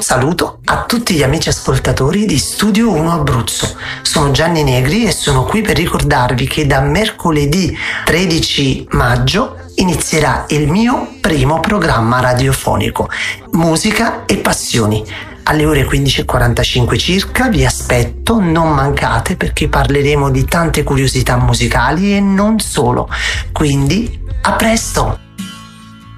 saluto a tutti gli amici ascoltatori di Studio 1 Abruzzo. Sono Gianni Negri e sono qui per ricordarvi che da mercoledì 13 maggio inizierà il mio primo programma radiofonico, Musica e Passioni. Alle ore 15:45 circa vi aspetto, non mancate, perché parleremo di tante curiosità musicali e non solo. Quindi, a presto!